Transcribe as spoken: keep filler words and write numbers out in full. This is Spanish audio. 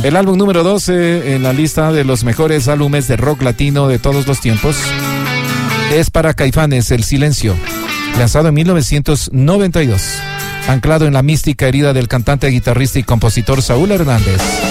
El álbum número doce en la lista de los mejores álbumes de rock latino de todos los tiempos es para Caifanes, El Silencio, lanzado en mil novecientos noventa y dos, anclado en la mística herida del cantante, guitarrista y compositor Saúl Hernández.